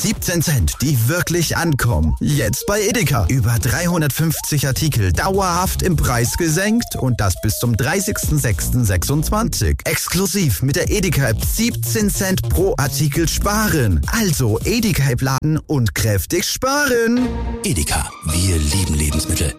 17 Cent, die wirklich ankommen. Jetzt bei Edeka. Über 350 Artikel dauerhaft im Preis gesenkt und das bis zum 30.06.26. Exklusiv mit der Edeka-App 17 Cent pro Artikel sparen. Also Edeka-App laden und kräftig sparen. Edeka, wir lieben Lebensmittel.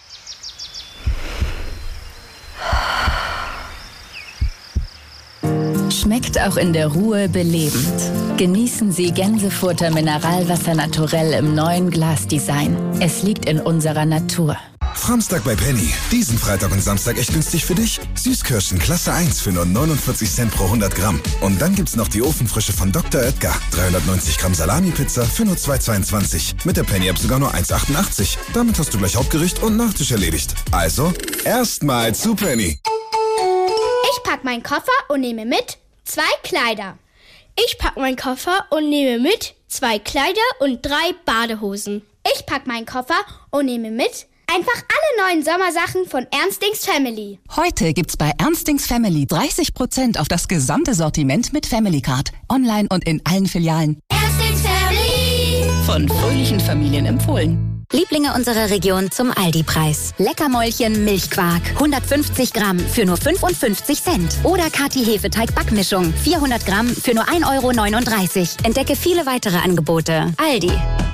Schmeckt auch in der Ruhe belebend. Genießen Sie Gänsefutter Mineralwasser naturell im neuen Glasdesign. Es liegt in unserer Natur. Samstag bei Penny. Diesen Freitag und Samstag echt günstig für dich. Süßkirschen Klasse 1 für nur 49 Cent pro 100 Gramm. Und dann gibt's noch die Ofenfrische von Dr. Oetker. 390 Gramm Salami-Pizza für nur 2,22. Mit der Penny-App sogar nur 1,88. Damit hast du gleich Hauptgericht und Nachtisch erledigt. Also, erstmal zu Penny. Ich pack meinen Koffer und nehme mit 2 Kleider. Ich pack meinen Koffer und nehme mit 2 Kleider und 3 Badehosen. Ich pack meinen Koffer und nehme mit einfach alle neuen Sommersachen von Ernstings Family. Heute gibt's bei Ernstings Family 30% auf das gesamte Sortiment mit Family Card. Online und in allen Filialen. Ernstings Family. Von fröhlichen Familien empfohlen. Lieblinge unserer Region zum Aldi-Preis. Leckermäulchen Milchquark, 150 Gramm für nur 55 Cent. Oder Kati Hefeteig Backmischung, 400 Gramm für nur 1,39 €. Entdecke viele weitere Angebote. Aldi.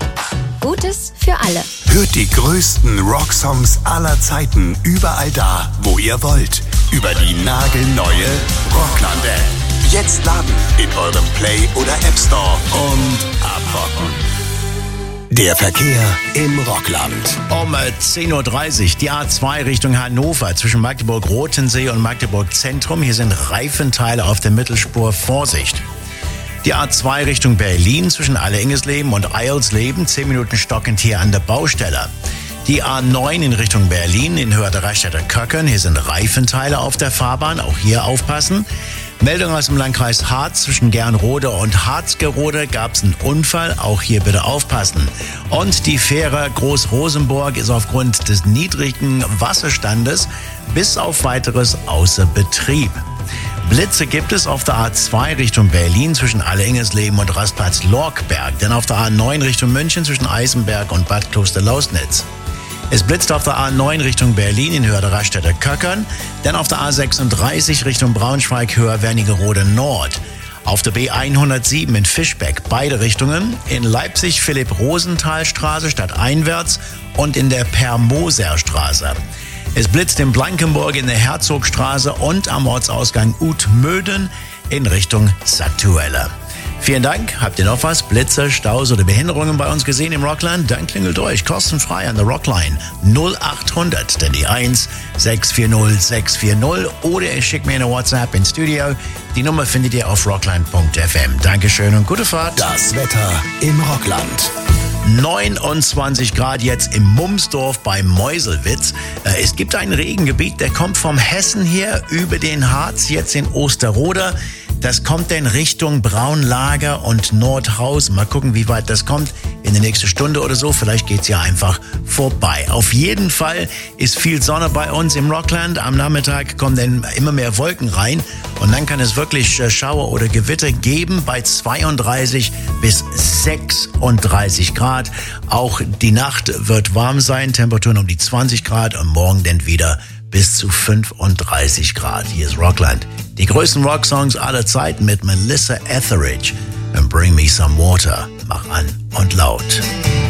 Gutes für alle. Hört die größten Rocksongs aller Zeiten überall da, wo ihr wollt. Über die nagelneue Rockland-App. Jetzt laden in eurem Play- oder App Store und abrocken. Der Verkehr im Rockland. Um 10.30 Uhr die A2 Richtung Hannover zwischen Magdeburg-Rotensee und Magdeburg-Zentrum. Hier sind Reifenteile auf der Mittelspur. Vorsicht. Die A2 Richtung Berlin zwischen Alleingsleben und Eilsleben. 10 Minuten stockend hier an der Baustelle. Die A9 in Richtung Berlin in Höhe der Raststätte Köckern. Hier sind Reifenteile auf der Fahrbahn. Auch hier aufpassen. Meldung aus dem Landkreis Harz zwischen Gernrode und Harzgerode gab es einen Unfall. Auch hier bitte aufpassen. Und die Fähre Groß-Rosenborg ist aufgrund des niedrigen Wasserstandes bis auf weiteres außer Betrieb. Blitze gibt es auf der A2 Richtung Berlin zwischen Alleingsleben und Rastplatz Lorkberg. Denn auf der A9 Richtung München zwischen Eisenberg und Bad Kloster-Lausnitz. Es blitzt auf der A9 Richtung Berlin in Höhe der Raststätte Köckern, dann auf der A36 Richtung Braunschweig Höhe Wernigerode Nord. Auf der B107 in Fischbeck beide Richtungen, in Leipzig Philipp-Rosenthal-Straße stadteinwärts und in der Per-Moser-Straße. Es blitzt in Blankenburg in der Herzogstraße und am Ortsausgang Utmöden in Richtung Satuelle. Vielen Dank. Habt ihr noch was? Blitze, Staus oder Behinderungen bei uns gesehen im Rockland? Dann klingelt durch. Kostenfrei an der Rockline 0800, dann die 1 640 640 oder ihr schickt mir eine WhatsApp ins Studio. Die Nummer findet ihr auf rockland.fm. Dankeschön und gute Fahrt. Das Wetter im Rockland. 29 Grad jetzt im Mumsdorf bei Meuselwitz. Es gibt ein Regengebiet, der kommt vom Hessen her über den Harz, jetzt in Osterode. Das kommt dann Richtung Braunlager und Nordhaus. Mal gucken, wie weit das kommt in der nächsten Stunde oder so. Vielleicht geht's ja einfach vorbei. Auf jeden Fall ist viel Sonne bei uns im Rockland. Am Nachmittag kommen dann immer mehr Wolken rein. Und dann kann es wirklich Schauer oder Gewitter geben bei 32 bis 36 Grad. Auch die Nacht wird warm sein. Temperaturen um die 20 Grad und morgen dann wieder bis zu 35 Grad. Hier ist Rockland. Die größten Rocksongs aller Zeiten mit Melissa Etheridge und Bring Me Some Water. Mach an und laut.